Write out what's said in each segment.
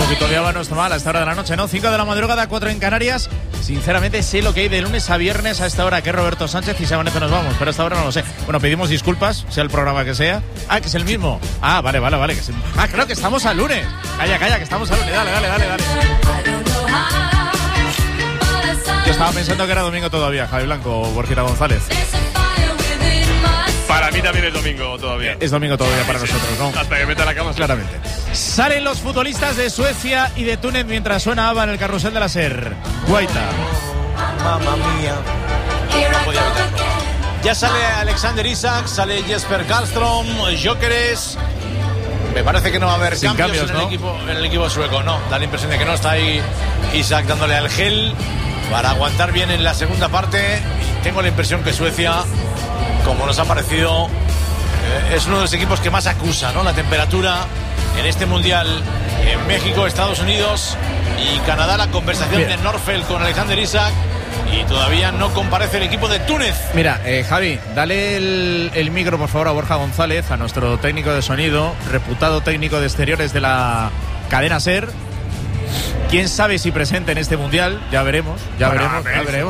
poquito de agua no está mal a esta hora de la noche, ¿no? 5 de la madrugada, 4 en Canarias. Sinceramente sé lo que hay de lunes a viernes a esta hora, que es Roberto Sánchez y Sabanete nos vamos, pero a esta hora no lo sé. Bueno, pedimos disculpas, sea el programa que sea. Ah, que es el mismo. Ah, vale. Creo que estamos al lunes. Calla, que estamos al lunes. Dale. Yo estaba pensando que era domingo todavía, Javi Blanco o Borjita González. Para mí también es domingo todavía. Es domingo todavía para nosotros, ¿no? Hasta que meta la cama, claramente. Salen los futbolistas de Suecia y de Túnez mientras suena ABBA en el carrusel de la SER. Guaita. Mamma mía. No podía evitarlo. Ya sale Alexander Isak, sale Jesper Karlström, Gyökeres. Me parece que no va a haber cambios, ¿no? en el equipo sueco. No, da la impresión de que no. Está ahí Isak dándole al gel para aguantar bien en la segunda parte. Y tengo la impresión que Suecia, como nos ha parecido, es uno de los equipos que más acusa, ¿no? La temperatura en este mundial. En México, Estados Unidos y Canadá, la conversación de Norfeld con Alexander Isak. Y todavía no comparece el equipo de Túnez. Mira, Javi, dale el micro por favor a Borja González, a nuestro técnico de sonido, reputado técnico de exteriores de la cadena SER. ¿Quién sabe si presente en este mundial? Ya veremos. Ya veremos.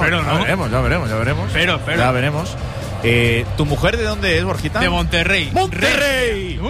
¿Tu mujer de dónde es, Borjita? De Monterrey. ¡Monterrey!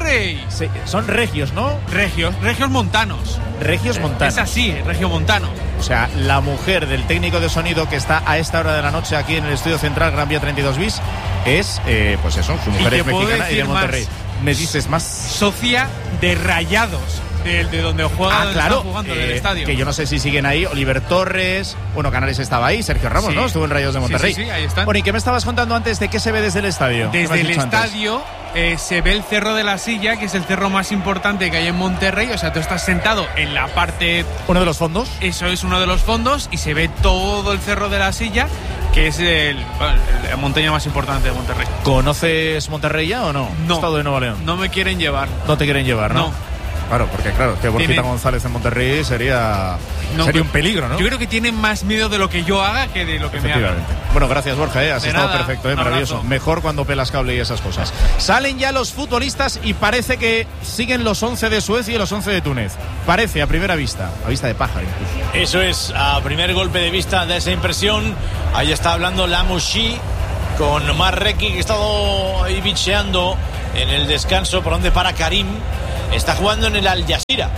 Sí, son regios, ¿no? Regios montanos. Regios montanos. Es así, regio montano. O sea, la mujer del técnico de sonido que está a esta hora de la noche aquí en el estudio central Gran Vía 32 bis es, pues eso, su mujer es mexicana y de Monterrey. ¿Me dices más? Socia de Rayados. De donde juega, claro, jugando del estadio. Que yo no sé si siguen ahí. Oliver Torres, bueno, Canales estaba ahí, Sergio Ramos, ¿no? Estuvo en Rayados de Monterrey. Sí, ahí están. Bueno, ¿y qué me estabas contando antes de qué se ve desde el estadio? Desde el estadio se ve el Cerro de la Silla, que es el cerro más importante que hay en Monterrey. O sea, tú estás sentado en la parte... ¿Uno de los fondos? Eso es uno de los fondos y se ve todo el Cerro de la Silla, que es la montaña más importante de Monterrey. ¿Conoces Monterrey ya o no? No. Estado de Nuevo León. No me quieren llevar. No te quieren llevar, ¿no? No. Claro, porque que Borjita González en Monterrey sería un peligro, ¿no? Yo creo que tienen más miedo de lo que yo haga que de lo que me hagan. Bueno, gracias Borja, has estado perfecto, maravilloso. Abrazo. Mejor cuando pelas cable y esas cosas. Salen ya los futbolistas y parece que siguen los 11 de Suecia y los 11 de Túnez. Parece, a primera vista, a vista de pájaro incluso. Eso es, a primer golpe de vista da esa impresión. Ahí está hablando Lamouchi con Omar Reki, que ha estado ahí bicheando en el descanso por donde para Karim. Está jugando en el Al Jazeera.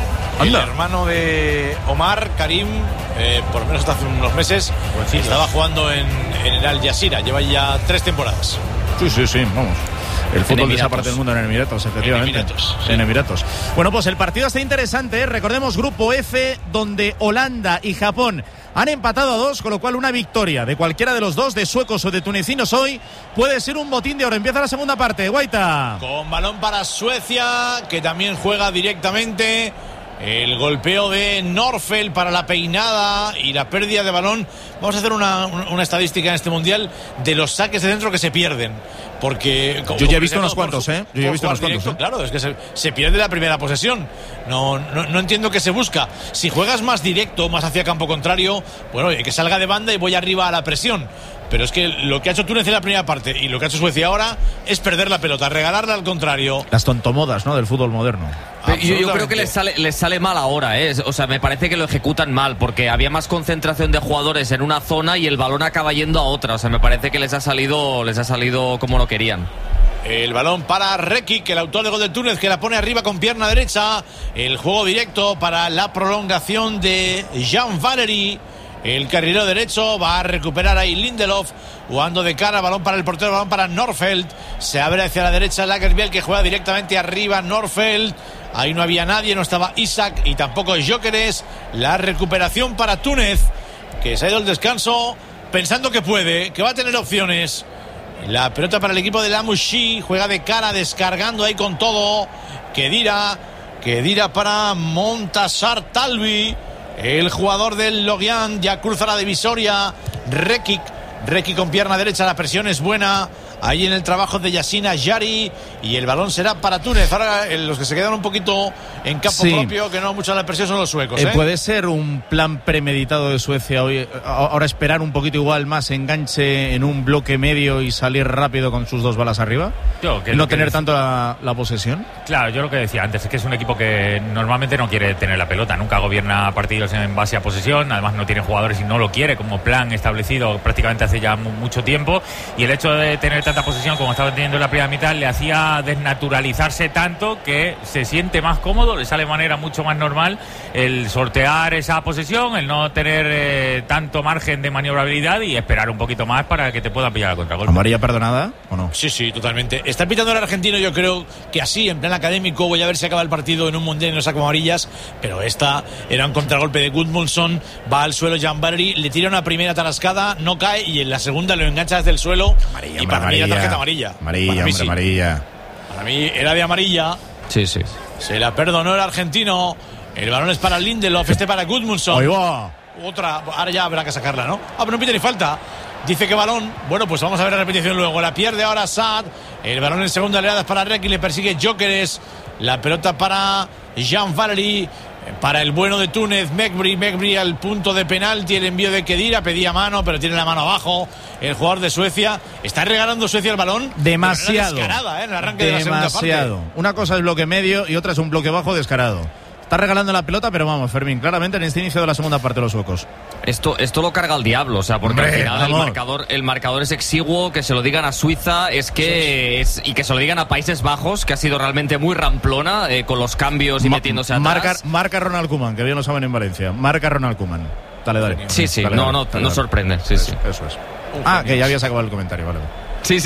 El hermano de Omar, Karim, por lo menos hasta hace unos meses, estaba jugando en el Al Jazeera. Lleva ya 3 temporadas. Sí, vamos. El fútbol de esa parte del mundo en Emiratos, efectivamente. En Emiratos. Bueno, pues el partido está interesante, ¿eh? Recordemos Grupo F, donde Holanda y Japón han empatado a 2, con lo cual una victoria de cualquiera de los dos, de suecos o de tunecinos hoy, puede ser un botín de oro. Empieza la segunda parte, Guaita. Con balón para Suecia, que también juega directamente. El golpeo de Norfeld para la peinada y la pérdida de balón. Vamos a hacer una estadística en este mundial de los saques de dentro que se pierden. Porque yo ya he visto unos cuantos, ¿eh? Yo ya he visto unos cuantos. Claro, es que se pierde la primera posesión. No entiendo qué se busca. Si juegas más directo, más hacia campo contrario, bueno, que salga de banda y voy arriba a la presión. Pero es que lo que ha hecho Túnez en la primera parte y lo que ha hecho Suecia ahora es perder la pelota, regalarla al contrario. Las tontomodas, ¿no?, del fútbol moderno. Yo creo que les sale mal ahora, ¿eh? O sea, me parece que lo ejecutan mal, porque había más concentración de jugadores en una zona y el balón acaba yendo a otra. O sea, me parece que les ha salido como lo querían. El balón para Rekic, el autor de gol de Túnez, que la pone arriba con pierna derecha. El juego directo para la prolongación de Jean Valery. El carrilero derecho va a recuperar ahí Lindelof, jugando de cara, balón para el portero, balón para Norfeld. Se abre hacia la derecha Lagerbielke, que juega directamente arriba Norfeld. Ahí no había nadie, no estaba Isak y tampoco Gyökeres. La recuperación para Túnez, que se ha ido al descanso pensando que puede, que va a tener opciones. La pelota para el equipo de Lamouchi, juega de cara, descargando ahí con todo. Kedira para Montassar Talbi. El jugador del Lorient ya cruza la divisoria. Rekic con pierna derecha, la presión es buena. ahí en el trabajo de Yassine Jari, y el balón será para Túnez. Ahora los que se quedan un poquito en campo propio, que no mucha la presión, son los suecos. Puede ser un plan premeditado de Suecia hoy, ahora esperar un poquito igual más enganche en un bloque medio y salir rápido con sus 2 balas arriba, no tener tanto la posesión. Claro, yo lo que decía antes es que es un equipo que normalmente no quiere tener la pelota, nunca gobierna partidos en base a posesión, además no tiene jugadores y no lo quiere como plan establecido prácticamente hace ya mucho tiempo, y el hecho de tener tanta posesión como estaba teniendo en la primera mitad le hacía desnaturalizarse tanto que se siente más cómodo, le sale de manera mucho más normal el sortear esa posesión, el no tener tanto margen de maniobrabilidad y esperar un poquito más para que te puedan pillar a contragolpe. ¿Amarilla perdonada o no? Sí, totalmente. Está pitando el argentino, yo creo que así, en plan académico, voy a ver si acaba el partido en un mundial y no saca amarillas, pero esta era un contragolpe de Gudmundsson, va al suelo Jan Valery, le tira una primera tarascada, no cae, y en la segunda lo engancha desde el suelo, y para mí era tarjeta amarilla. Amarilla. Para mí era de amarilla. Sí. Se la perdonó el argentino. El balón es para Lindelof, para Gudmundsson. Ahí va. Otra, ahora ya habrá que sacarla, ¿no? Pero no pide ni falta. Dice que balón. Bueno, pues vamos a ver la repetición luego. La pierde ahora Saad. El balón en segunda oleada es para Requi. Le persigue Gyökeres. La pelota para Jan Valery. Para el bueno de Túnez, Mekbri al punto de penalti. El envío de Khedira, pedía mano, pero tiene la mano abajo. El jugador de Suecia. Está regalando Suecia el balón. Demasiado. Descarada, en el arranque de la segunda parte. Una cosa es bloque medio y otra es un bloque bajo descarado. Está regalando la pelota, pero vamos, Fermín, claramente en este inicio de la segunda parte los suecos. Esto lo carga el diablo, o sea, porque al final el marcador es exiguo. Que se lo digan a Suiza y que se lo digan a Países Bajos, que ha sido realmente muy ramplona con los cambios y metiéndose atrás. Marca Ronald Koeman, que bien lo saben en Valencia. Marca Ronald Koeman. Dale. Sí, dale, no sorprende. Sí. Eso es. Que ya habías acabado el comentario, vale. Sí.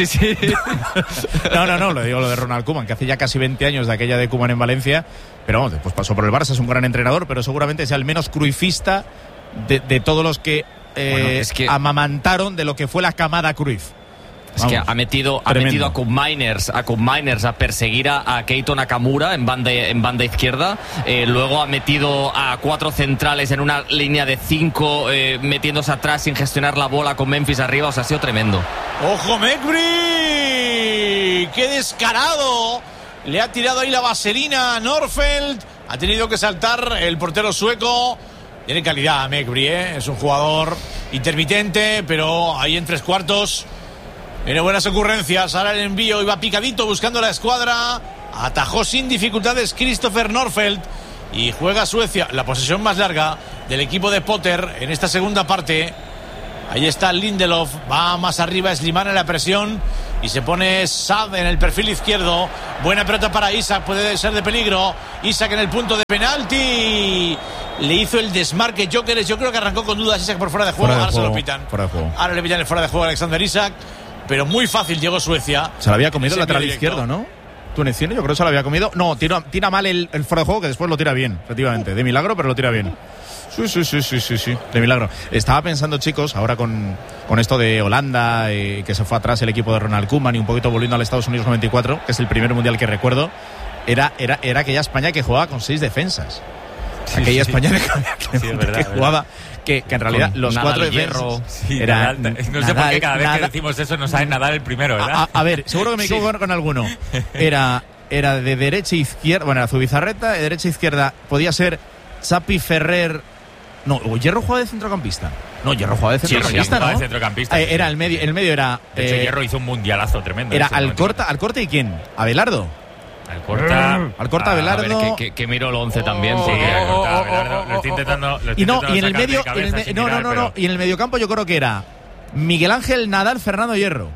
No, lo digo lo de Ronald Koeman, que hace ya casi 20 años de aquella de Koeman en Valencia, pero vamos, después pasó por el Barça, es un gran entrenador, pero seguramente sea el menos cruifista de todos los que, amamantaron de lo que fue la camada Cruyff. Es que ha metido a Cup Miners a perseguir a Keito Nakamura en banda izquierda. Luego ha metido a 4 centrales en una línea de 5, metiéndose atrás sin gestionar la bola con Memphis arriba. O sea, ha sido tremendo. ¡Ojo, Mekbri! ¡Qué descarado! Le ha tirado ahí la vaselina a Norfeldt. Ha tenido que saltar el portero sueco. Tiene calidad Mekbri, es un jugador intermitente, pero ahí en 3/4 tiene buenas ocurrencias. Ahora el envío, iba picadito buscando la escuadra. Atajó sin dificultades Christopher Norfeldt. Y juega Suecia, la posesión más larga del equipo de Potter en esta segunda parte. Ahí está Lindelof, va más arriba Slimani en la presión y se pone Saad en el perfil izquierdo. Buena pelota para Isak, puede ser de peligro. Isak en el punto de penalti. Le hizo el desmarque Gyökeres. Yo creo que arrancó con dudas Isak por fuera de juego. Se lo pitan. Ahora le pitan el fuera de juego a Alexander Isak. Pero muy fácil llegó Suecia. Se lo había comido el lateral izquierdo, ¿no? Tunecino, yo creo que se lo había comido. No, tira mal el fuera de juego, que después lo tira bien, efectivamente. De milagro, pero lo tira bien. Sí, de milagro. Estaba pensando, chicos, ahora con esto de Holanda, que se fue atrás el equipo de Ronald Koeman y un poquito volviendo al Estados Unidos 94, que es el primer mundial que recuerdo, era aquella España que jugaba con 6 defensas. Aquella España que jugaba, que en realidad los Nadal, 4 defensas eran no sé por qué cada vez que decimos eso no saben nadar el primero, ¿verdad? A ver, seguro que me equivoco con alguno. Era de derecha a izquierda, bueno, era Zubizarreta, de derecha a izquierda podía ser Chapi Ferrer. No, Hierro jugaba de centrocampista. No, Hierro jugaba de centrocampista, ¿no? De centrocampista, era el medio era. De hecho, Hierro hizo un mundialazo tremendo. Era Alcorta y ¿quién? Abelardo. Alcorta, Abelardo. Que miró el 11 también. Sí, Alcorta, Abelardo. Lo estoy intentando. Y en el medio. Y en el mediocampo yo creo que era Miguel Ángel, Nadal, Fernando Hierro.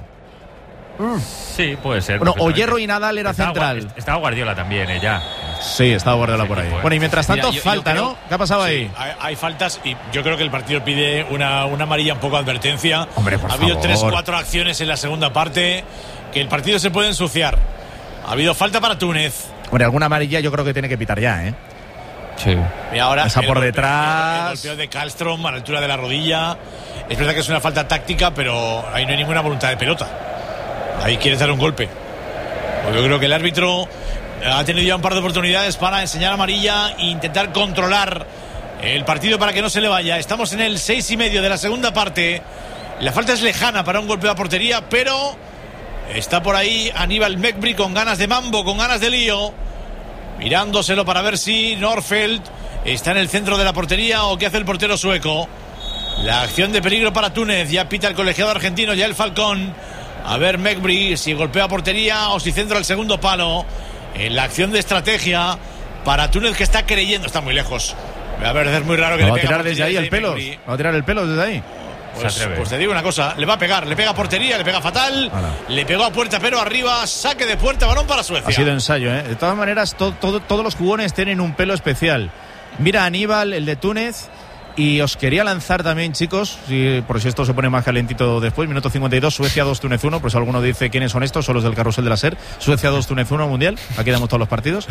Sí, puede ser. Bueno, o Hierro y Nadal era central. Estaba Guardiola también, ya. Sí, estaba Guardiola por ahí. Bueno, y mientras tanto, falta, ¿no? ¿Qué ha pasado ahí? Hay faltas y yo creo que el partido pide una amarilla un poco de advertencia. Hombre, por favor. Ha habido 3-4 acciones en la segunda parte que el partido se puede ensuciar. Ha habido falta para Túnez. Bueno, alguna amarilla yo creo que tiene que pitar ya, ¿eh? Sí. Y ahora esa por detrás. El golpeo de Kallström a la altura de la rodilla. Es verdad que es una falta táctica, pero ahí no hay ninguna voluntad de pelota. Ahí quiere dar un golpe. Pues yo creo que el árbitro ha tenido ya un par de oportunidades para enseñar amarilla e intentar controlar el partido para que no se le vaya. Estamos en el 6:30 de la segunda parte. La falta es lejana para un golpeo a portería, pero Está por ahí Aníbal Mekbri con ganas de mambo, con ganas de lío. Mirándoselo para ver si Norfeldt está en el centro de la portería o qué hace el portero sueco. La acción de peligro para Túnez. Ya pita el colegiado argentino, ya el Falcón. A ver Mekbri si golpea portería o si centra el segundo palo. En la acción de estrategia para Túnez, que está creyendo. Está muy lejos. A ver, es muy raro que le pegue. Va a tirar desde ahí el pelo. Va a tirar el pelo desde ahí. Pues te digo una cosa, le va a pegar, le pega a portería, le pega fatal, le pegó a puerta, pero arriba, saque de puerta, balón para Suecia. Ha sido ensayo, ¿eh? De todas maneras, todos los jugones tienen un pelo especial. Mira Aníbal, el de Túnez, y os quería lanzar también, chicos, por si esto se pone más calentito después, minuto 52, Suecia 2, Túnez 1, pues alguno dice quiénes son estos, son los del carrusel de la SER, Suecia 2, Túnez 1, Mundial, aquí damos todos los partidos.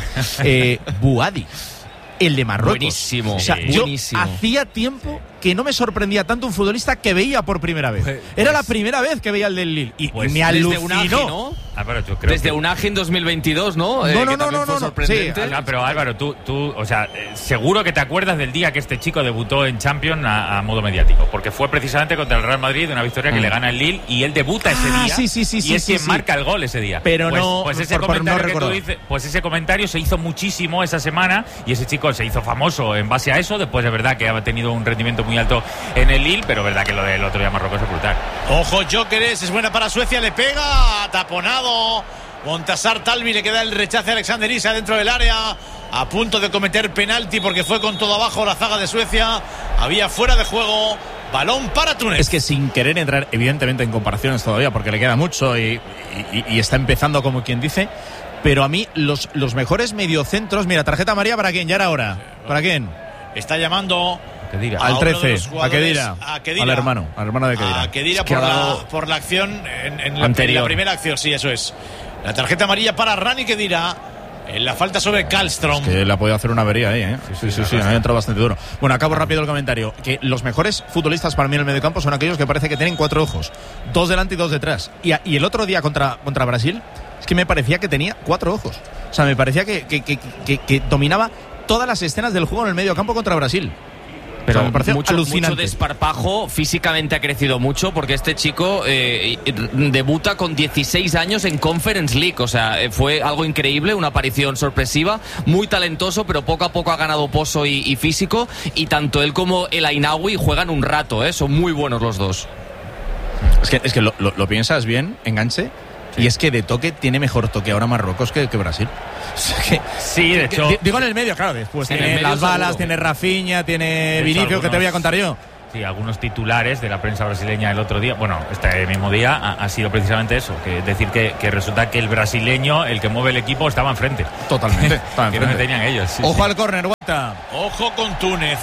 Buadi, el de Marruecos. Buenísimo. O sea, buenísimo. Yo hacía tiempo que no me sorprendía tanto un futbolista que veía por primera vez. Era la primera vez que veía el del Lille. Y me alucinó. Desde Unagi, ¿no? Álvaro, yo creo desde Unagi en 2022, ¿no? No. Sorprendente. Sí, pero Álvaro, tú, o sea, seguro que te acuerdas del día que este chico debutó en Champions a modo mediático, porque fue precisamente contra el Real Madrid, una victoria que le gana el Lille, y él debuta ese día. Y es quien marca el gol ese día. Pero ese comentario que tú dices, pues ese comentario se hizo muchísimo esa semana, y ese chico se hizo famoso en base a eso. Después es verdad que ha tenido un rendimiento muy alto en el Lille, pero verdad que lo del otro día Marruecos es brutal. Ojo, Gyökeres, es buena para Suecia, le pega, taponado. Montasar Talvi, le queda el rechace a Alexander Isak dentro del área, a punto de cometer penalti porque fue con todo abajo la zaga de Suecia. Había fuera de juego, balón para Túnez. Es que sin querer entrar evidentemente en comparaciones todavía, porque le queda mucho y está empezando como quien dice, pero a mí los mejores mediocentros, mira, tarjeta amarilla para quién, ya era hora. ¿Para quién? Está llamando al 13, a Kedira, al hermano de Kedira. A Kedira por la acción en la primera acción, sí, eso es. La tarjeta amarilla para Rani Kedira en la falta sobre Karlström. Es que le ha podido hacer una avería ahí, ¿eh? Sí, ha entrado bastante duro. Bueno, acabo rápido el comentario. Que los mejores futbolistas para mí en el mediocampo son aquellos que parece que tienen 4 ojos, 2 delante y 2 detrás. Y el otro día contra Brasil, es que me parecía que tenía 4 ojos. O sea, me parecía que dominaba todas las escenas del juego en el mediocampo contra Brasil. Pero me parece alucinante. Mucho desparpajo, físicamente ha crecido mucho, porque este chico debuta con 16 años en Conference League, o sea, fue algo increíble, una aparición sorpresiva, muy talentoso, pero poco a poco ha ganado pozo y físico, y tanto él como el Ainaoui juegan un rato, son muy buenos los dos. Es que lo piensas bien, enganche. Sí. Y es que de toque tiene mejor toque ahora Marruecos que Brasil. Sí, de hecho. Digo en el medio, claro. Después tiene las balas, tiene Rafinha, tiene Vinicius, que te voy a contar yo. Sí, algunos titulares de la prensa brasileña el otro día, bueno, este mismo día, ha sido precisamente eso, que decir que resulta que el brasileño, el que mueve el equipo, estaba enfrente. Totalmente. Que no tenían ellos. Ojo al córner, Guata. Ojo con Túnez,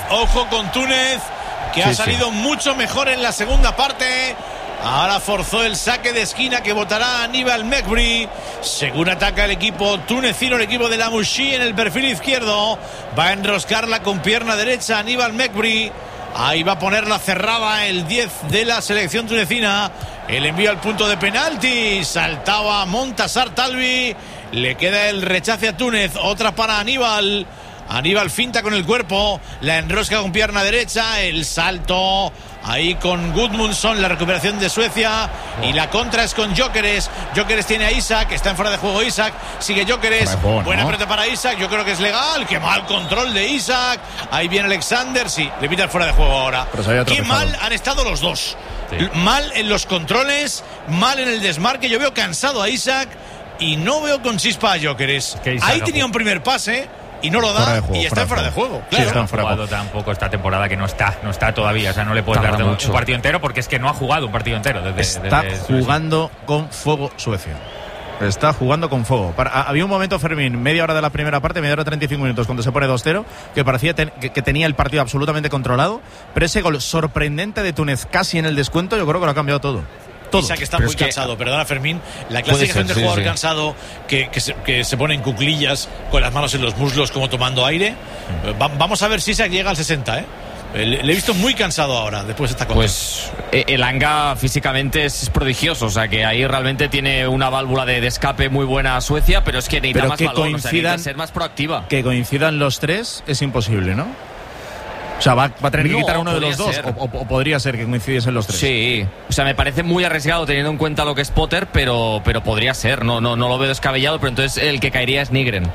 que ha salido mucho mejor en la segunda parte. Ahora forzó el saque de esquina que botará Aníbal Mekbri. Según ataca el equipo tunecino, el equipo de la Mouchi en el perfil izquierdo. Va a enroscarla con pierna derecha Aníbal Mekbri. Ahí va a poner la cerrada el 10 de la selección tunecina. El envío al punto de penalti. Saltaba Montasar Talvi. Le queda el rechace a Túnez. Otra para Aníbal. Aníbal finta con el cuerpo, la enrosca con pierna derecha, el salto ahí con Gudmundsson, la recuperación de Suecia, y la contra es con Gyökeres. Gyökeres tiene a Isak, está en fuera de juego Isak, sigue Gyökeres, buena pelota para Isak, yo creo que es legal, qué mal control de Isak, ahí viene Alexander, sí, le pita el fuera de juego ahora. Qué mal han estado los dos, mal en los controles, mal en el desmarque, yo veo cansado a Isak y no veo con chispa a Gyökeres. Ahí tenía un primer pase y no lo da y está fuera de juego. Claro. Sí, está jugado tampoco esta temporada, que no está todavía, o sea, no le puedes dar un partido entero, porque es que no ha jugado un partido entero está jugando con fuego Suecia. Está jugando con fuego. Había un momento, Fermín, media hora de la primera parte, media hora 35 minutos, cuando se pone 2-0, que parecía que tenía el partido absolutamente controlado, pero ese gol sorprendente de Túnez casi en el descuento, yo creo que lo ha cambiado todo. Isak está muy cansado, perdona Fermín, la clásica de jugador cansado que se pone en cuclillas con las manos en los muslos como tomando aire. Vamos a ver si Isak llega al 60, Le he visto muy cansado ahora, después de esta cosa. Pues el Anga físicamente es prodigioso, o sea que ahí realmente tiene una válvula de escape muy buena a Suecia, pero es que necesita más balón, necesita ser más proactiva. Que coincidan los tres es imposible, ¿no? O sea, va a tener que No, quitar a uno de podría los dos, ser. o podría ser que coincidiesen los tres. Sí, o sea, me parece muy arriesgado teniendo en cuenta lo que es Potter, pero podría ser, no lo veo descabellado, pero entonces el que caería es Nygren.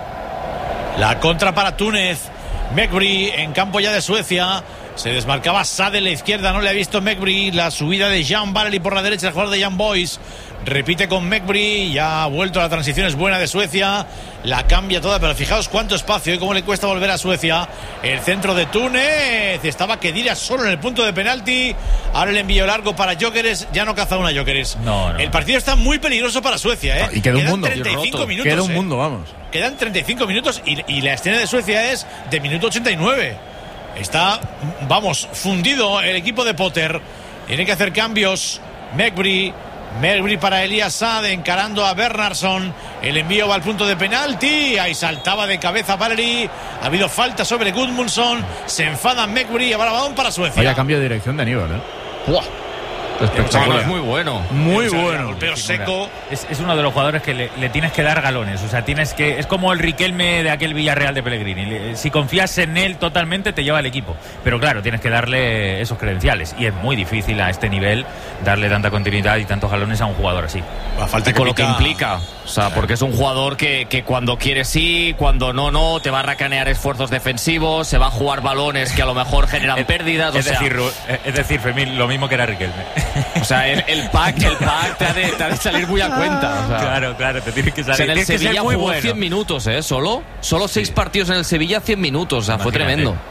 La contra para Túnez. Mekbury en campo ya de Suecia. Se desmarcaba Sade en la izquierda, no le ha visto Mekbury. La subida de Jan Valery por la derecha, el jugador de Jan Boys. Repite con Mekbury, ya ha vuelto, la transición es buena de Suecia. La cambia toda, pero fijaos cuánto espacio y cómo le cuesta volver a Suecia. El centro de Túnez. Estaba Khedira solo en el punto de penalti. Ahora el envío largo para Gyökeres. Ya no caza una Gyökeres. No. El partido está muy peligroso para Suecia, Y queda un Quedan mundo. 35 minutos. Queda un mundo, vamos. Quedan 35 minutos y la escena de Suecia es de minuto 89. Está, vamos, fundido el equipo de Potter. Tiene que hacer cambios. Mekbury para Elias Sade, encarando a Bernhardsson. El envío va al punto de penalti. Ahí saltaba de cabeza Valery. Ha habido falta sobre Gudmundsson. Se enfada Mekbury. Ahora balón para Suecia. Vaya cambio de dirección de Aníbal, ¡Buah! Espectacular. Es muy bueno. Muy O sea, bueno. golpeo seco. Es uno de los jugadores que le tienes que dar galones. O sea, es como el Riquelme de aquel Villarreal de Pellegrini. Si confías en él totalmente, te lleva el equipo. Pero claro, tienes que darle esos credenciales. Y es muy difícil a este nivel darle tanta continuidad y tantos galones a un jugador así. Falta Con lo que implica. O sea, porque es un jugador que cuando quiere sí, cuando no, te va a racanear esfuerzos defensivos, se va a jugar balones que a lo mejor generan pérdidas. Es decir, Fermín, lo mismo que era Riquelme. O sea, el pack te ha de salir muy a cuenta. O sea, Claro, te tienes que salir. O sea, en el Tienes que ser Sevilla muy jugó bueno. 100 minutos, Solo 6 partidos en el Sevilla, 100 minutos. O sea, fue Imagínate. tremendo.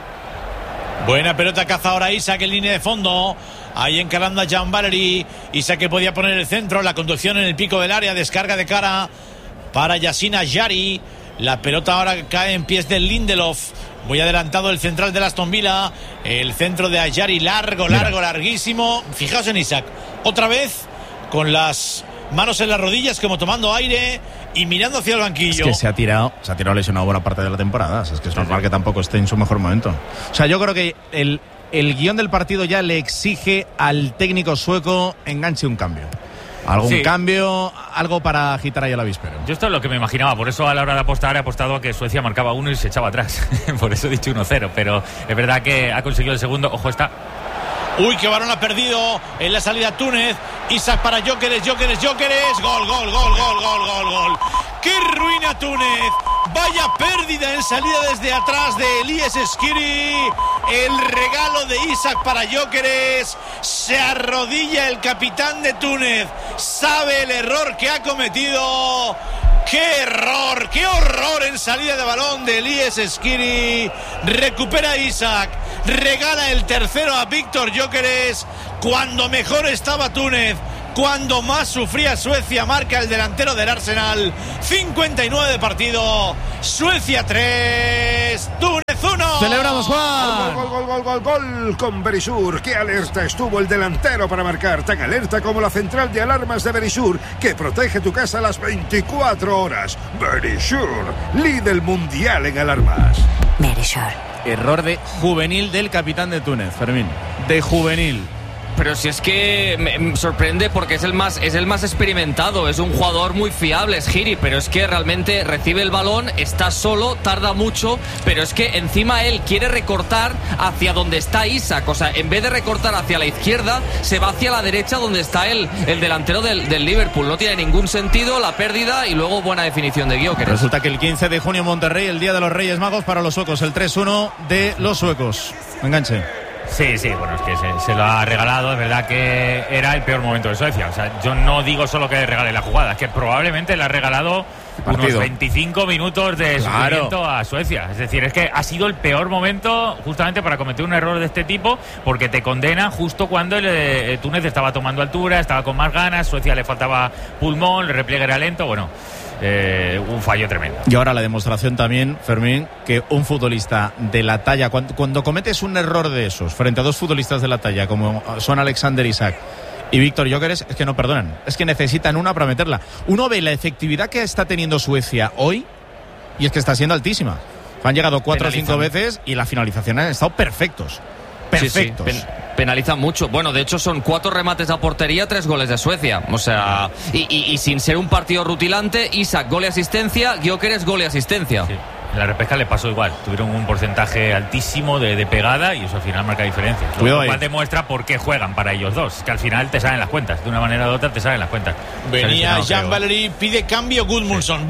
Buena pelota caza ahora Isak en línea de fondo. Ahí encarando a Jan Valery. Isak que podía poner el centro. La conducción en el pico del área. Descarga de cara para Yasin Ayari. La pelota ahora cae en pies del Lindelof. Muy adelantado el central de Aston Villa. El centro de Ayari larguísimo. Fijaos en Isak. Otra vez con las manos en las rodillas como tomando aire y mirando hacia el banquillo. Es que se ha tirado lesionado buena parte de la temporada. O sea, es que es normal que tampoco esté en su mejor momento. O sea, yo creo que el guión del partido ya le exige al técnico sueco enganche un cambio. Algún cambio, algo para agitar ahí a la víspera. Yo esto es lo que me imaginaba, por eso a la hora de apostar he apostado a que Suecia marcaba 1 y se echaba atrás. Por eso he dicho 1-0, pero es verdad que ha conseguido el segundo. Ojo, está. Uy, qué balón ha perdido en la salida Túnez. Isak para Gyökeres. Gol. ¡Qué ruina Túnez! Vaya pérdida en salida desde atrás de Elias Skiri. El regalo de Isak para Gyökeres. Se arrodilla el capitán de Túnez. Sabe el error que ha cometido. ¡Qué error! ¡Qué horror en salida de balón de Elias Skiri! Recupera Isak. Regala el tercero a Víctor Gyökeres. Cuando mejor estaba Túnez, cuando más sufría Suecia, marca el delantero del Arsenal. 59 de partido. Suecia 3, Túnez 1. ¡Celebramos, Juan! Gol con Verisur. ¡Qué alerta estuvo el delantero para marcar! Tan alerta como la central de alarmas de Verisur, que protege tu casa a las 24 horas. Verisur, líder mundial en alarmas. Verisur. Error de juvenil del capitán de Túnez, Fermín. De juvenil. Pero si es que me sorprende porque es el más experimentado, es un jugador muy fiable, es Giri, pero es que realmente recibe el balón, está solo, tarda mucho, pero es que encima él quiere recortar hacia donde está Isak, o sea, en vez de recortar hacia la izquierda, se va hacia la derecha donde está el delantero del Liverpool. No tiene ningún sentido la pérdida y luego buena definición de Gyökeres. Resulta que el 15 de junio en Monterrey, el Día de los Reyes Magos para los suecos, el 3-1 de los suecos. Enganche. Sí, bueno, es que se lo ha regalado. Es verdad que era el peor momento de Suecia. O sea, yo no digo solo que le regale la jugada, es que probablemente le ha regalado unos 25 minutos de sufrimiento a Suecia. Es decir, es que ha sido el peor momento justamente para cometer un error de este tipo, porque te condena justo cuando Túnez estaba tomando altura, estaba con más ganas, Suecia le faltaba pulmón, el repliegue era lento, bueno... un fallo tremendo. Y ahora la demostración también, Fermín, que un futbolista de la talla, cuando cometes un error de esos frente a dos futbolistas de la talla como son Alexander Isak y Víctor Gyökeres, es que no perdonan, es que necesitan una para meterla. Uno ve la efectividad que está teniendo Suecia hoy y es que está siendo altísima. Han llegado 4 o 5 veces y la finalización han estado perfectos. Perfectos. Sí, penalizan mucho. Bueno, de hecho son 4 remates a portería, 3 goles de Suecia. O sea, y sin ser un partido rutilante, Isak gol y asistencia, Gyökeres gol y asistencia. Sí. En la repesca les pasó igual. Tuvieron un porcentaje altísimo de pegada y eso al final marca diferencia. Lo cual demuestra por qué juegan para ellos dos. Que al final te salen las cuentas. De una manera u otra te salen las cuentas. Venía Jean Valery, pide cambio Gudmundsson.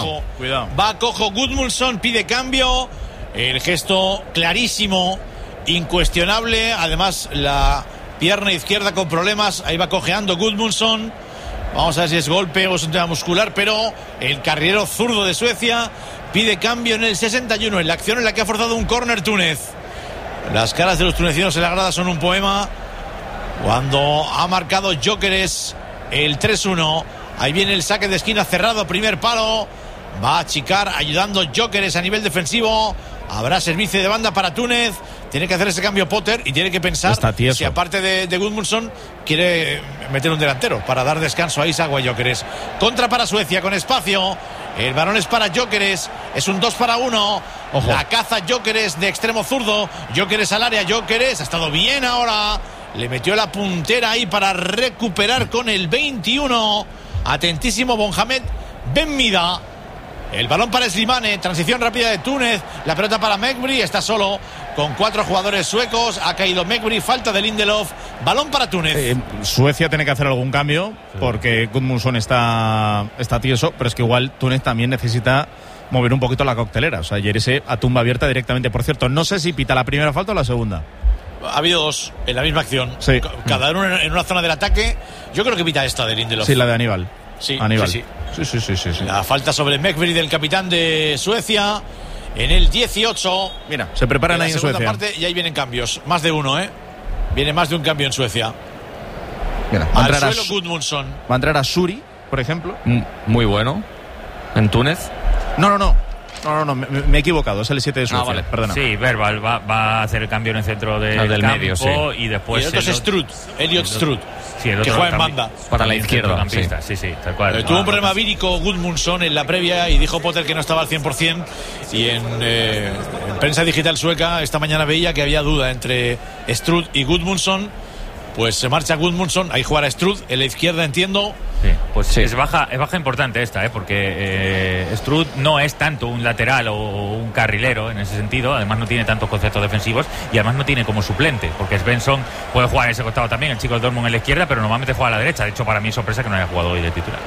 Va cojo Gudmundsson, pide cambio. El gesto clarísimo, incuestionable. Además, la pierna izquierda con problemas. Ahí va cojeando Gudmundsson. Vamos a ver si es golpe o es un tema muscular, pero el carrilero zurdo de Suecia pide cambio en el 61, en la acción en la que ha forzado un córner Túnez. Las caras de los tunecinos en la grada son un poema. Cuando ha marcado Gyökeres el 3-1, ahí viene el saque de esquina cerrado, primer palo. Va a achicar ayudando Gyökeres a nivel defensivo. Habrá servicio de banda para Túnez. Tiene que hacer ese cambio Potter y tiene que pensar si aparte de Gudmundsson quiere meter un delantero para dar descanso a Isak o a Gyökeres. Contra para Suecia con espacio. El balón es para Gyökeres. Es un 2-1. Ojo. La caza Gyökeres de extremo zurdo. Gyökeres al área. Gyökeres ha estado bien ahora. Le metió la puntera ahí para recuperar con el 21. Atentísimo Mohamed Ben Mida. El balón para Slimane, transición rápida de Túnez, la pelota para Mekbri, está solo con 4 jugadores suecos, ha caído Mekbri, falta de Lindelof, balón para Túnez. Suecia tiene que hacer algún cambio porque Gudmundsson está tieso, pero es que igual Túnez también necesita mover un poquito la coctelera, o sea, Yerese a tumba abierta directamente. Por cierto, no sé si pita la primera falta o la segunda. Ha habido dos en la misma acción, sí. Cada uno en una zona del ataque. Yo creo que pita esta de Lindelof. Sí, la de Aníbal. Sí, Aníbal. Sí. La falta sobre Mekbri del capitán de Suecia en el 18. Mira, se preparan ahí en Suecia. Parte, y ahí vienen cambios, más de uno, Viene más de un cambio en Suecia. Mira, al suelo Gudmundsson. Va a entrar a Suri, por ejemplo. Muy bueno. ¿En Túnez? No, me he equivocado, es el 7 de Suecia, vale. Perdona. Sí, Verbal va a hacer el cambio en el centro del campo, medio, sí. Y después y el otro es Struth, Elliot Struth, sí, que juega en banda. Para la izquierda. Sí, tal cual. Tuvo un problema vírico Gudmundsson en la previa y dijo Potter que no estaba al 100%. Y en prensa digital sueca esta mañana veía que había duda entre Struth y Gudmundsson. Pues se marcha Gudmundsson, ahí jugará Struth, en la izquierda entiendo. Sí, pues sí. Es baja importante esta, porque Struth no es tanto un lateral o un carrilero en ese sentido, además no tiene tantos conceptos defensivos y además no tiene como suplente, porque Svensson puede jugar en ese costado también, el chico del Dortmund en la izquierda, pero normalmente juega a la derecha. De hecho, para mí es sorpresa que no haya jugado hoy de titular.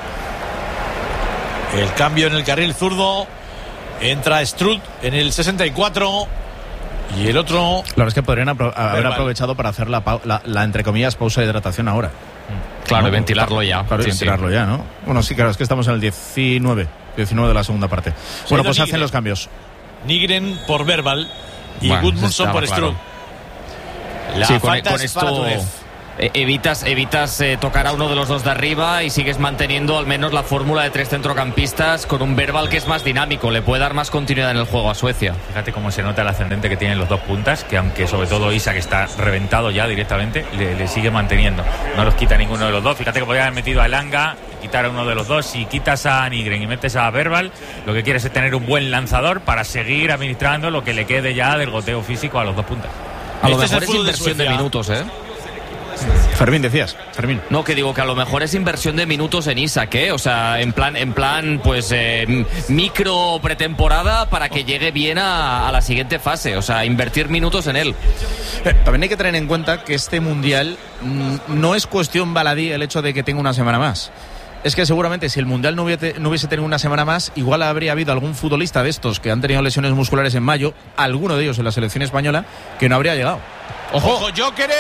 El cambio en el carril zurdo, entra Struth en el 64. Y el otro... La verdad es que podrían haber aprovechado para hacer la entre comillas pausa de hidratación ahora. Claro, y ventilarlo ya. Claro, ventilarlo ya, ¿no? Bueno, sí, claro, es que estamos en el 19 de la segunda parte. Bueno, pues hacen los cambios. Nygren por Verbal y Gudmundsson por Struth. La falta con es para Túnez. Evitas tocar a uno de los dos de arriba y sigues manteniendo al menos la fórmula de 3 centrocampistas con un Verbal que es más dinámico, le puede dar más continuidad en el juego a Suecia. Fíjate cómo se nota el ascendente que tienen los dos puntas, que aunque sobre todo Isak está reventado ya directamente, le sigue manteniendo, no los quita ninguno de los dos. Fíjate que podría haber metido a Elanga, quitar a uno de los dos. Si quitas a Nygren y metes a Verbal, lo que quieres es tener un buen lanzador para seguir administrando lo que le quede ya del goteo físico a los dos puntas. A lo mejor es inversión de minutos, Fermín, decías, Fermín. No, que digo que a lo mejor es inversión de minutos en Isak, o sea, en plan, pues micro pretemporada para que llegue bien a la siguiente fase, o sea, invertir minutos en él. También hay que tener en cuenta que este mundial no es cuestión baladí el hecho de que tenga una semana más. Es que seguramente si el mundial no hubiese tenido una semana más, igual habría habido algún futbolista de estos que han tenido lesiones musculares en mayo, alguno de ellos en la selección española, que no habría llegado. ¡Ojo, Gyökeres!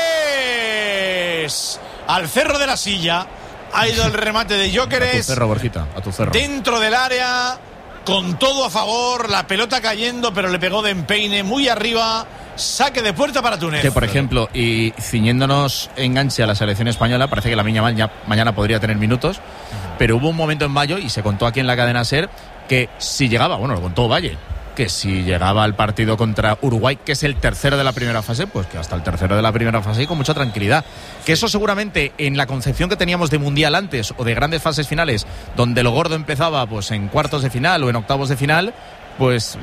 Al cerro de la silla. Ha ido el remate de Gyökeres. A tu cerro, Borjita, a tu cerro. Dentro del área, con todo a favor, la pelota cayendo, pero le pegó de empeine muy arriba. Saque de puerta para Túnez. Que, por ejemplo, y ciñéndonos enganche a la selección española, parece que la mañana podría tener minutos, pero hubo un momento en mayo, y se contó aquí en la cadena SER, que si llegaba, bueno, lo contó Valle, que si llegaba al partido contra Uruguay, que es el tercero de la primera fase, pues que hasta el tercero de la primera fase y con mucha tranquilidad. Que eso seguramente en la concepción que teníamos de mundial antes o de grandes fases finales, donde lo gordo empezaba pues en cuartos de final o en octavos de final, pues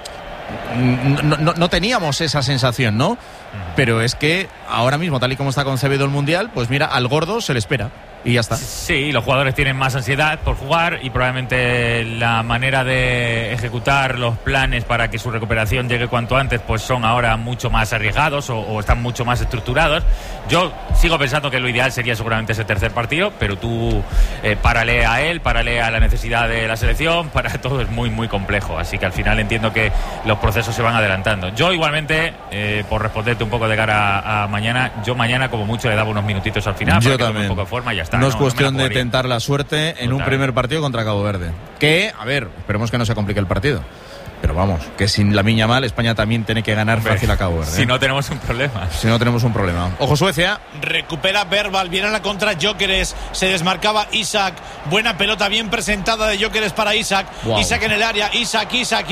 no teníamos esa sensación, ¿no? Pero es que ahora mismo, tal y como está concebido el mundial, pues mira, al gordo se le espera. y ya está. Sí, los jugadores tienen más ansiedad por jugar y probablemente la manera de ejecutar los planes para que su recuperación llegue cuanto antes pues son ahora mucho más arriesgados o están mucho más estructurados. Yo sigo pensando que lo ideal sería seguramente ese tercer partido, pero tú párale a él, párale a la necesidad de la selección, para todo es muy muy complejo, así que al final entiendo que los procesos se van adelantando. Yo igualmente, por responderte un poco de cara a mañana, yo mañana como mucho le daba unos minutitos al final para que tome un poco de forma y ya está. No es cuestión de tentar la suerte en un primer partido contra Cabo Verde. Que, a ver, esperemos que no se complique el partido. Pero vamos, que sin Lamine Yamal, España también tiene que ganar fácil a Cabo Verde. Si no tenemos un problema. Si no tenemos un problema. Ojo Suecia. Recupera Verbal, viene a la contra Gyökeres, se desmarcaba Isak. Buena pelota, bien presentada de Gyökeres para Isak. Wow. Isak en el área, Isak.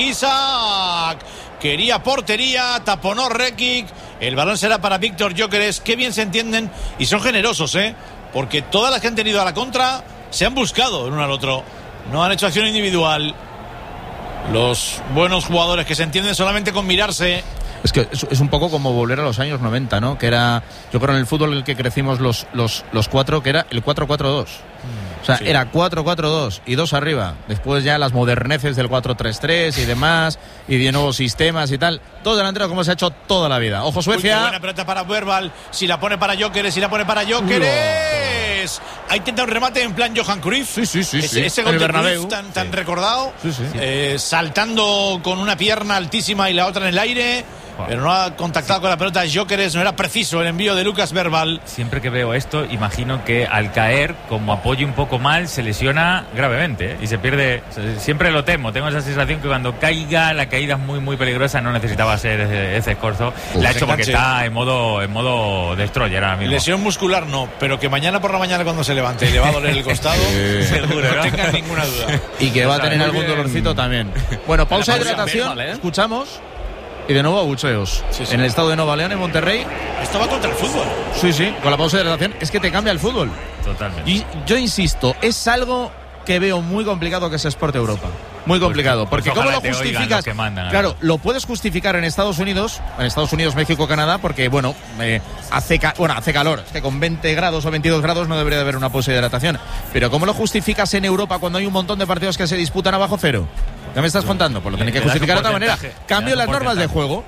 Quería portería, taponó Rekic. El balón será para Víctor Gyökeres. Qué bien se entienden y son generosos, porque todas las que han tenido a la contra se han buscado el uno al otro. No han hecho acción individual. Los buenos jugadores que se entienden solamente con mirarse. Es que es un poco como volver a los años 90, ¿no? Que era, yo creo, en el fútbol en el que crecimos los cuatro, que era el 4-4-2. O sea, sí. Era 4-4-2 y 2 arriba. Después ya las moderneces del 4-3-3 y demás, y de nuevos sistemas y tal. Todo delantero como se ha hecho toda la vida. Ojo Suecia. Uy, buena pelota para Verbal. Si la pone para Gyökeres, Ha intentado un remate en plan Johan Cruyff. Sí. Ese gol de Cruyff tan recordado. Sí. Saltando con una pierna altísima y la otra en el aire. Pero no ha contactado con la pelota Gyökeres, no era preciso el envío de Lucas Verbal. Siempre que veo esto, imagino que al caer, como apoye un poco mal, se lesiona gravemente, y se pierde. Siempre lo temo, tengo esa sensación que cuando caiga, la caída es muy muy peligrosa. No necesitaba ser ese escorzo. La ha hecho porque está en modo destroyer ahora mismo. Lesión muscular no, pero que mañana por la mañana cuando se levante le va a doler el costado, seguro, no tengan ninguna duda. Y que va a tener algún dolorcito también. Bueno, pausa de hidratación, escuchamos. Y de nuevo abucheos. Sí. En el estado de Nueva León, en Monterrey. Esto va contra el fútbol. Sí, con la pausa de hidratación. Es que te cambia el fútbol. Totalmente. Y yo insisto, es algo que veo muy complicado que se exporte a Europa. Muy complicado. Porque ¿cómo lo justificas? Lo mandan, claro, lo puedes justificar en Estados Unidos, México, Canadá, porque, hace calor. Es que con 20 grados o 22 grados no debería de haber una pausa de hidratación. Pero ¿cómo lo justificas en Europa cuando hay un montón de partidos que se disputan a bajo cero? ¿Qué me estás contando? Pues lo tenés que justificar de otra manera. Cambio las normas de juego.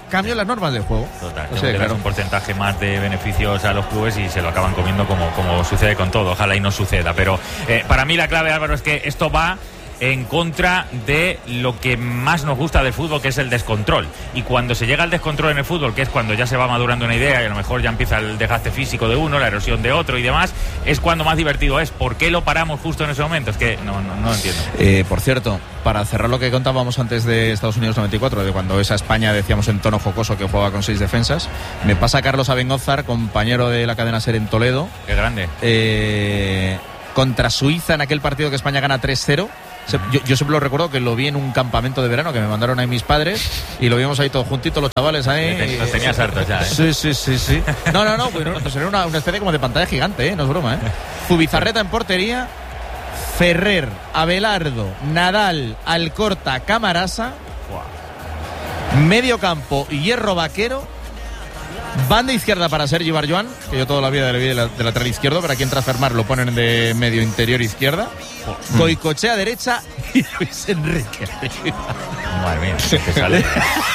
Total. Claro. Un porcentaje más de beneficios a los clubes y se lo acaban comiendo como sucede con todo. Ojalá y no suceda. Pero para mí la clave, Álvaro, es que esto va en contra de lo que más nos gusta del fútbol, que es el descontrol. Y cuando se llega al descontrol en el fútbol, que es cuando ya se va madurando una idea y a lo mejor ya empieza el desgaste físico de uno, la erosión de otro y demás, es cuando más divertido es. ¿Por qué lo paramos justo en ese momento? Es que no entiendo. Por cierto, para cerrar lo que contábamos antes de Estados Unidos 94, de cuando esa España decíamos en tono jocoso que jugaba con 6 defensas, me pasa Carlos Abengózar, compañero de la cadena SER en Toledo. Qué grande. Contra Suiza en aquel partido que España gana 3-0. Yo siempre lo recuerdo que lo vi en un campamento de verano que me mandaron ahí mis padres y lo vimos ahí todos juntitos, los chavales ahí. Los tenías hartos ya, Sí. No, pues era una especie como de pantalla gigante, no es broma, Zubizarreta en portería, Ferrer, Abelardo, Nadal, Alcorta, Camarasa, medio campo, Hierro Vaquero, banda izquierda para Sergi Barjuan, que yo toda la vida le vi de lateral izquierdo, pero aquí en Transfermar lo ponen de medio interior izquierda. Goicoechea derecha y Luis Enrique arriba. Madre mía, que sale.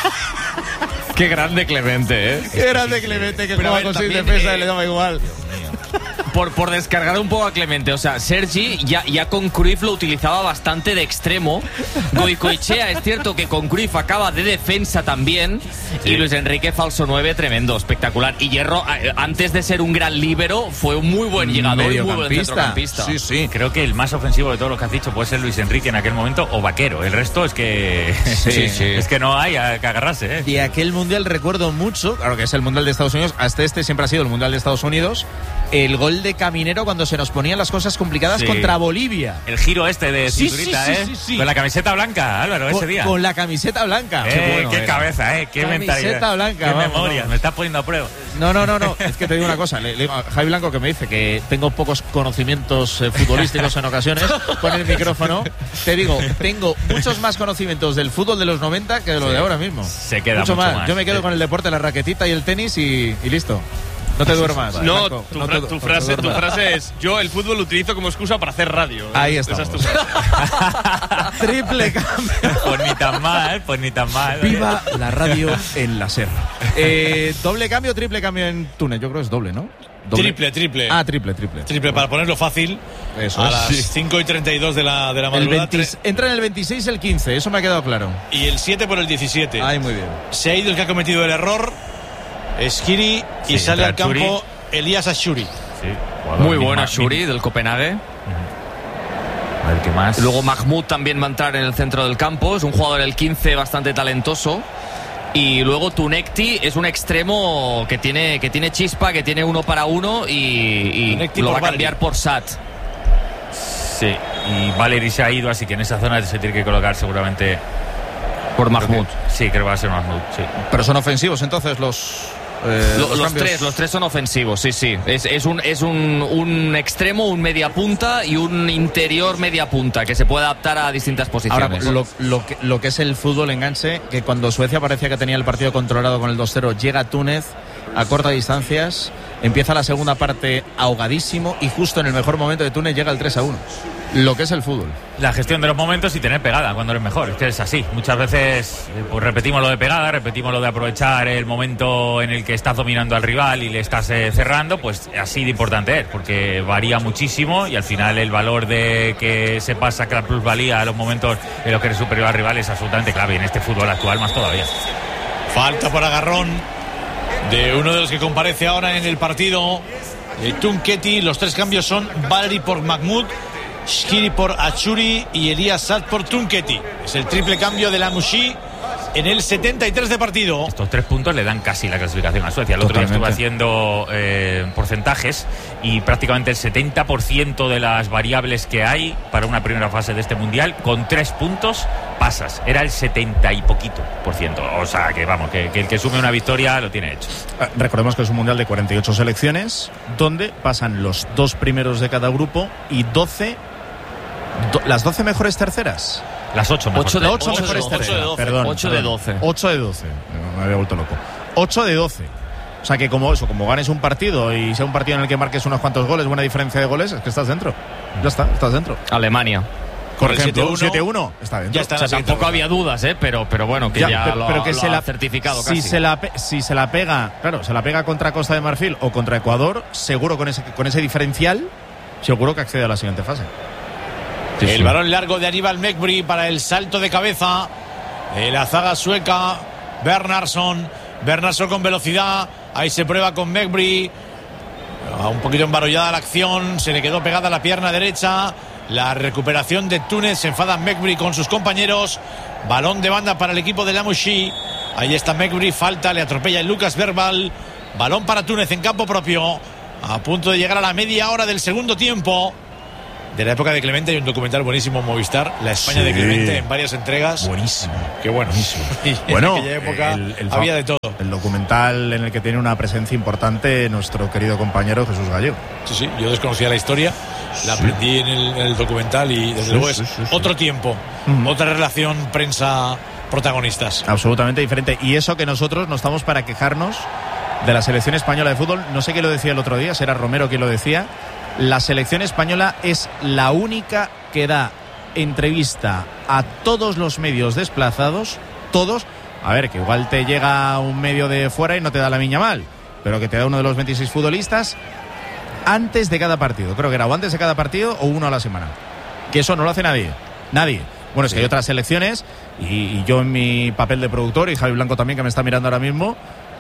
Qué grande Clemente, Qué grande Clemente, que juega con 6 defensas y le daba igual. Por descargar un poco a Clemente, o sea, Sergi ya con Cruyff lo utilizaba bastante de extremo. Goicoechea es cierto que con Cruyff acaba de defensa también, y Luis Enrique falso 9, tremendo, espectacular. Y Hierro, antes de ser un gran líbero, fue un muy buen llegador y muy buen centrocampista. Sí. Creo que el más ofensivo de todos los que has dicho puede ser Luis Enrique en aquel momento o Vaquero. El resto es que es que no hay que agarrarse. Y aquel mundial recuerdo mucho, claro que es el mundial de Estados Unidos, hasta siempre ha sido el mundial de Estados Unidos. El gol de Caminero cuando se nos ponían las cosas complicadas contra Bolivia. El giro de cinturita, sí. Con la camiseta blanca, Álvaro, ese día. Con la camiseta blanca. Qué cabeza, qué mentalidad. Camiseta blanca. Qué memoria, me estás poniendo a prueba. No. Es que te digo una cosa. Le digo a Javi Blanco, que me dice que tengo pocos conocimientos futbolísticos en ocasiones con el micrófono. Te digo, tengo muchos más conocimientos del fútbol de los 90 que de lo de ahora mismo. Se queda mucho más. Yo me quedo con el deporte, la raquetita y el tenis y listo. No te duermas. No, Marco, tu frase es: yo el fútbol lo utilizo como excusa para hacer radio. Ahí Esa estamos. es tu frase. Triple cambio. Pues ni tan mal. Viva la radio en la SER. Doble cambio, triple cambio en Túnez. Yo creo que es doble, ¿no? ¿Doble? Triple. Ah, triple. Triple, para ponerlo fácil. Eso a es. las 5:32 de la madrugada. Entra en el 26 el 15, eso me ha quedado claro. Y el 7 por el 17. Ay, muy bien. Se ha ido el que ha cometido el error, Skiri, y Sí, sale al entra Shuri. campo Elías Ashuri. Sí, jugador Muy buena misma- Shuri del Copenhague. A ver qué más. Luego Mahmoud también va a entrar en el centro del campo. Es un jugador del 15 bastante talentoso. Y luego Tunekti es un extremo que tiene chispa, que tiene 1 para 1 y Tunekti lo por va a cambiar Valery. por Sat. Sí, y Valery se ha ido, así que en esa zona se tiene que colocar seguramente Por Mahmoud. Sí, creo que va a ser Mahmoud, sí. Pero son ofensivos entonces los cambios. Los tres son ofensivos, sí. Es un extremo, un media punta y un interior media punta que se puede adaptar a distintas Ahora, posiciones. lo que es el fútbol enganche, que cuando Suecia parecía que tenía el partido controlado con el 2-0, llega a Túnez a cortas distancias, empieza la segunda parte ahogadísimo y justo en el mejor momento de Túnez llega el 3-1. Lo que es el fútbol. La gestión de los momentos y tener pegada cuando eres mejor. Es que es así. Muchas veces pues repetimos lo de pegada, repetimos lo de aprovechar el momento en el que estás dominando al rival y le estás cerrando, pues así de importante es, porque varía muchísimo y al final el valor de que se pasa, que la plusvalía a los momentos en los que eres superior al rival es absolutamente clave. Y en este fútbol actual más todavía. Falta por agarrón de uno de los que comparece ahora en el partido, Tunketi. Los 3 cambios son Valery por Mahmoud, Skiri por Achuri y Elías Sat por Tunketi. Es el triple cambio de la Mushi en el 73 de partido. Estos 3 puntos le dan casi la clasificación a Suecia. El otro día estuve haciendo porcentajes y prácticamente el 70% de las variables que hay para una primera fase de este mundial, con 3 puntos pasas. Era el 70 y poquito por ciento. O sea que vamos, que el que sume una victoria lo tiene hecho. Recordemos que es un mundial de 48 selecciones, donde pasan los 2 primeros de cada grupo y 12. Las 12 mejores terceras. Las 8 mejores. 8 mejores terceras. Perdón. 8 de 12. 8 de 12. Me había vuelto loco. 8 de 12. O sea que como ganes un partido y sea un partido en el que marques unos cuantos goles, buena diferencia de goles, es que estás dentro. Ya está, estás dentro. Alemania. Por el ejemplo, 7-1, está dentro. ya está. O sea, tampoco había dudas, pero bueno, que ya lo ha certificado casi. Si se la pega, claro, se la pega contra Costa de Marfil o contra Ecuador, seguro con ese diferencial, seguro que accede a la siguiente fase. El balón largo de Aníbal Mekbri para el salto de cabeza de la zaga sueca. Bernardsson con velocidad. Ahí se prueba con Mekbri. Un poquito embarullada la acción. Se le quedó pegada la pierna derecha. La recuperación de Túnez. Se enfada Mekbri con sus compañeros. Balón de banda para el equipo de la Mushi. Ahí está Mekbri. Falta. Le atropella el Lucas Verbal. Balón para Túnez en campo propio. A punto de llegar a la media hora del segundo tiempo. De la época de Clemente hay un documental buenísimo en Movistar, La España de Clemente, en varias entregas. Buenísimo. Qué bueno. Bueno, en aquella época había de todo. El documental en el que tiene una presencia importante nuestro querido compañero Jesús Gallego. Sí, yo desconocía la historia, la aprendí en el documental y desde luego es otro tiempo, otra relación prensa-protagonistas. Absolutamente diferente. Y eso que nosotros no estamos para quejarnos de la selección española de fútbol. No sé quién lo decía el otro día, será Romero quien lo decía. La selección española es la única que da entrevista a todos los medios desplazados, todos. A ver, que igual te llega un medio de fuera y no te da la miña mal, pero que te da uno de los 26 futbolistas antes de cada partido. Creo que era o antes de cada partido o uno a la semana. Que eso no lo hace nadie. Bueno, es que hay otras selecciones y yo en mi papel de productor, y Javi Blanco también, que me está mirando ahora mismo,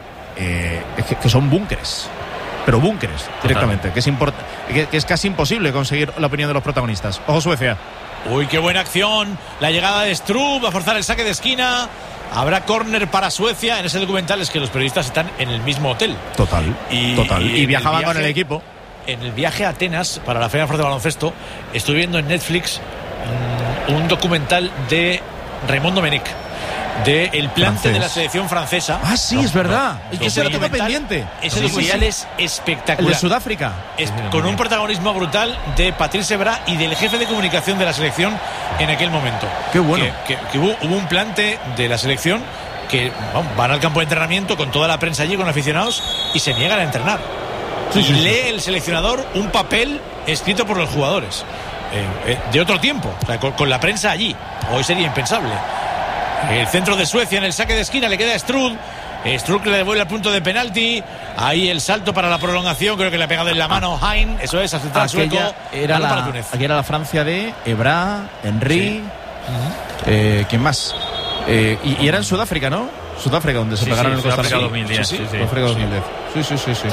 que son búnkeres. Pero búnkeres, directamente, que es casi imposible conseguir la opinión de los protagonistas. Ojo Suecia. Uy, qué buena acción. La llegada de Strup a forzar el saque de esquina. Habrá córner para Suecia. En ese documental es que los periodistas están en el mismo hotel. Total. Y viajaban con el equipo. En el viaje a Atenas para la Feria Fuerte de Baloncesto, estoy viendo en Netflix un documental de Raymond Domenech, de el plante de la selección francesa. Ah, sí, es verdad. Y que se lo tengo pendiente. Ese documental es espectacular. El de Sudáfrica. Con un protagonismo brutal de Patrice Evra y del jefe de comunicación de la selección en aquel momento. Qué bueno. Que hubo un plante de la selección que van al campo de entrenamiento con toda la prensa allí, con aficionados, y se niegan a entrenar. lee el seleccionador un papel escrito por los jugadores de otro tiempo, o sea, con la prensa allí. Hoy sería impensable. El centro de Suecia en el saque de esquina, le queda a Strud que le devuelve al punto de penalti. Ahí el salto para la prolongación, creo que le ha pegado en la mano Hein. Eso es, al central sueco. Aquí era la Francia de Ebra, Henry, ¿quién más? Y era en Sudáfrica, ¿no? Sudáfrica, donde se pegaron el Costa Rica. 2010. Sudáfrica 2010. Sí.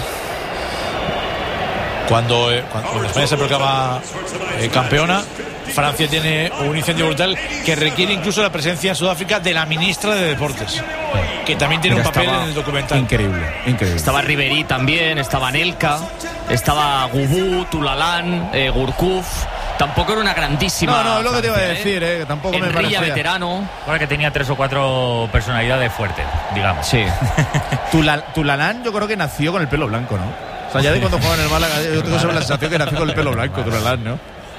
Cuando España se proclama campeona, Francia tiene un incendio brutal que requiere incluso la presencia en Sudáfrica de la ministra de Deportes, que también tiene un papel en el documental. Increíble. Estaba Ribéry también, estaba Anelka, estaba Gubú, Tulalan, Gurkuf. Tampoco era una grandísima. No, lo que te iba a decir, que tampoco me parecía. Veterano. Ahora que tenía 3 o 4 personalidades fuertes, digamos. Sí. Tulalan yo creo que nació con el pelo blanco, ¿no? O sea, ya de cuando jugaba en el Málaga, yo tengo sobre la sensación que nació con el pelo blanco, Tulalan, ¿no?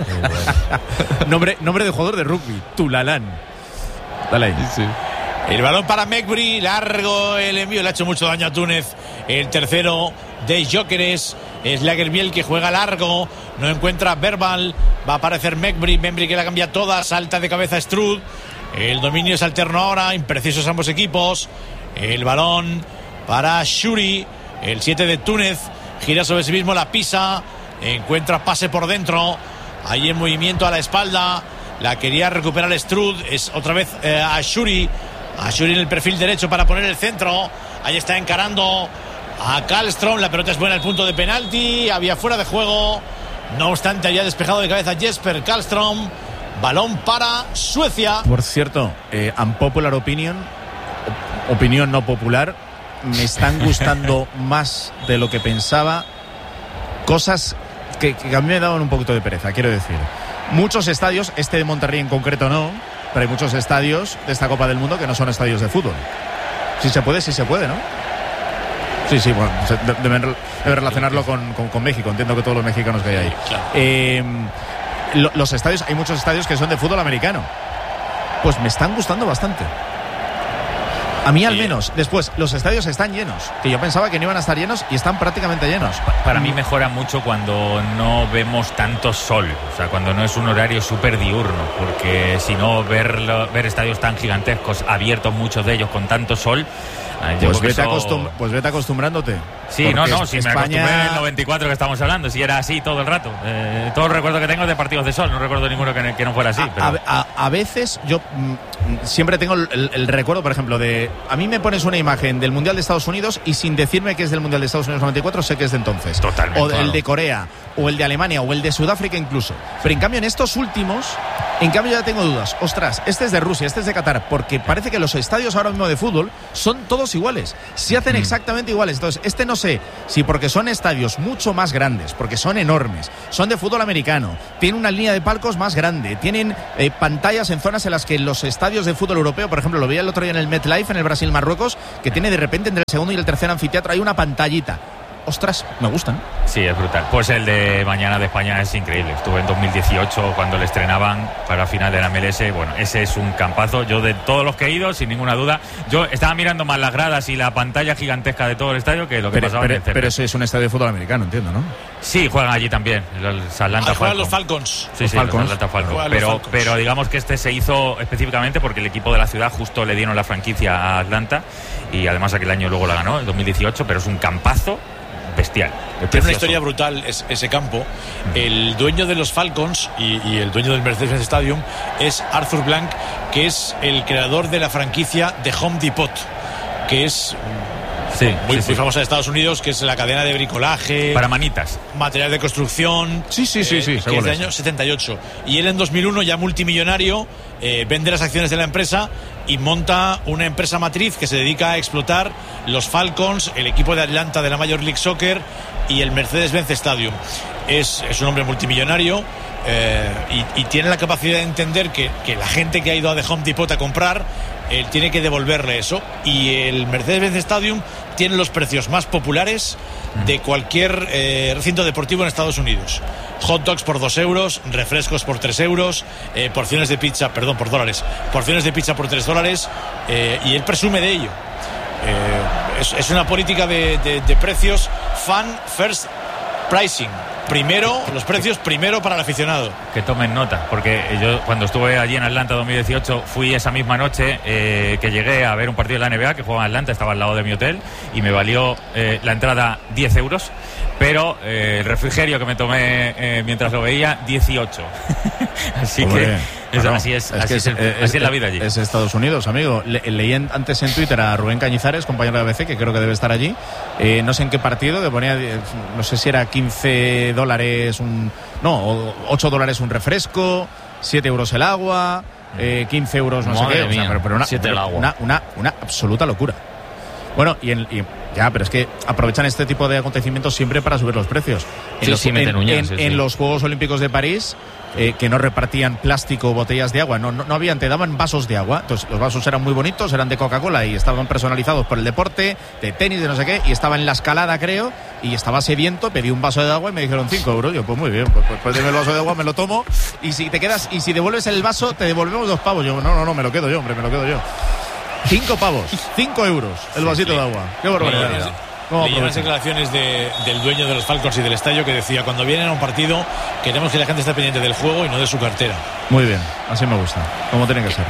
Nombre de jugador de rugby, Tulalan. Dale ahí. Sí. El balón para Mekbri, largo el envío, le ha hecho mucho daño a Túnez. El tercero de Gyökeres, es Lagerbiel que juega largo, no encuentra Verbal, va a aparecer Mekbri que la cambia toda, salta de cabeza Strud. El dominio es alterno ahora, imprecisos ambos equipos. El balón para Shuri, el 7 de Túnez, gira sobre sí mismo, la pisa, encuentra pase por dentro, ahí en movimiento a la espalda, la quería recuperar Strud, es otra vez a Shuri en el perfil derecho para poner el centro, ahí está encarando a Karlström, la pelota es buena al punto de penalti, había fuera de juego, no obstante había despejado de cabeza Jesper Karlström. Balón para Suecia. Por cierto, unpopular opinion no popular, me están gustando más de lo que pensaba cosas que a mí me daban un poquito de pereza, quiero decir. Muchos estadios, este de Monterrey en concreto no, pero hay muchos estadios de esta Copa del Mundo que no son estadios de fútbol. Si se puede, ¿no? Sí, bueno, debe relacionarlo con México. Entiendo que todos los mexicanos que hay ahí. Claro. Los estadios, hay muchos estadios que son de fútbol americano. Pues me están gustando bastante. A mí al menos. Después, los estadios están llenos, que yo pensaba que no iban a estar llenos y están prácticamente llenos. Para mí mejora mucho cuando no vemos tanto sol, o sea, cuando no es un horario súper diurno, porque si no, ver estadios tan gigantescos, abiertos muchos de ellos con tanto sol, pues vete acostumbrándote. Sí, si España... me acostumbré en el 94 que estamos hablando, si era así todo el rato. Todo el recuerdo que tengo es de partidos de sol, no recuerdo ninguno que no fuera así. Pero... A veces yo siempre tengo el recuerdo, por ejemplo, de... A mí me pones una imagen del Mundial de Estados Unidos y sin decirme que es del Mundial de Estados Unidos 94, sé que es de entonces. Totalmente. O el de Corea, o el de Alemania, o el de Sudáfrica incluso. Pero en cambio en estos últimos, ya tengo dudas. Ostras, este es de Rusia, este es de Qatar, porque parece que los estadios ahora mismo de fútbol son todos iguales. Se hacen exactamente iguales. Entonces, este no sé si porque son estadios mucho más grandes, porque son enormes, son de fútbol americano, tienen una línea de palcos más grande, tienen pantallas en zonas en las que los estadios de fútbol europeo, por ejemplo, lo veía el otro día en el MetLife, en el Brasil-Marruecos, que tiene de repente entre el segundo y el tercer anfiteatro hay una pantallita. Ostras, me gustan. Sí, es brutal. Pues el de mañana de España es increíble. Estuve en 2018 cuando le estrenaban para final de la MLS. Bueno, ese es un campazo. Yo de todos los que he ido, sin ninguna duda, yo estaba mirando más las gradas y la pantalla gigantesca de todo el estadio que lo que pasaba en el centro. Pero ese es un estadio de fútbol americano, entiendo, ¿no? Sí, juegan allí también. Los Atlanta Falcons. Juegan los Falcons. Sí, los Atlanta Falcons. Pero digamos que este se hizo específicamente porque el equipo de la ciudad justo le dieron la franquicia a Atlanta y además aquel año luego la ganó, el 2018, pero es un campazo bestial. Tiene una historia brutal ese campo. El dueño de los Falcons y el dueño del Mercedes-Benz Stadium es Arthur Blank, que es el creador de la franquicia de Home Depot, que es muy famosa de Estados Unidos, que es la cadena de bricolaje para manitas, material de construcción. Sí, que es del año 78. Y él en 2001, ya multimillonario, vende las acciones de la empresa y monta una empresa matriz que se dedica a explotar los Falcons, el equipo de Atlanta de la Major League Soccer y el Mercedes-Benz Stadium. Es un hombre multimillonario y tiene la capacidad de entender que la gente que ha ido a The Home Depot a comprar, él tiene que devolverle eso. Y el Mercedes-Benz Stadium tiene los precios más populares de cualquier recinto deportivo en Estados Unidos. Hot dogs por 2 euros, refrescos por 3 euros, porciones de pizza, por dólares, porciones de pizza por $3, y él presume de ello. Es una política de precios fan first pricing. Primero, los precios primero para el aficionado. Que tomen nota, porque yo cuando estuve allí en Atlanta 2018 fui esa misma noche que llegué a ver un partido de la NBA que jugaba en Atlanta, estaba al lado de mi hotel y me valió la entrada 10 euros, pero el refrigerio que me tomé mientras lo veía 18. Así que así es la vida allí. Es Estados Unidos, amigo. Leí antes en Twitter a Rubén Cañizares, compañero de ABC, que creo que debe estar allí. No sé en qué partido, que ponía, no sé si era $15 $8 un refresco, 7 euros el agua, 15 euros no sé qué. O sea, pero una absoluta locura. Bueno, pero es que aprovechan este tipo de acontecimientos siempre para subir los precios. En los Juegos Olímpicos de París, que no repartían plástico o botellas de agua, no habían, te daban vasos de agua. Entonces los vasos eran muy bonitos, eran de Coca-Cola y estaban personalizados por el deporte, de tenis, de no sé qué, y estaba en la escalada, creo, y estaba sediento, pedí un vaso de agua y me dijeron 5 euros. Yo, pues muy bien, pues deme el vaso de agua, me lo tomo, y si te quedas, y si devuelves el vaso, te devolvemos 2 pavos. Yo, no, me lo quedo yo, hombre, me lo quedo yo. 5 pavos, 5 euros el vasito de agua. Qué barbaridad. Leí unas declaraciones del dueño de los Falcons y del estadio que decía: cuando vienen a un partido queremos que la gente esté pendiente del juego y no de su cartera. Muy bien, así me gusta, como tiene que ser.